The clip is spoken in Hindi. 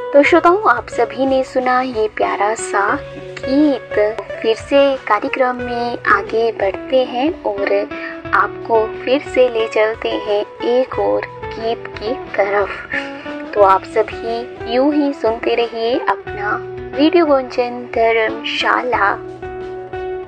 तो श्रोताओं, आप सभी ने सुना ये प्यारा सा गीत। फिर से कार्यक्रम में आगे बढ़ते हैं और आपको फिर से ले चलते हैं एक और गीत की तरफ। तो आप सभी यूं ही सुनते रहिए अपना रेडियो गुंजन धर्मशाला।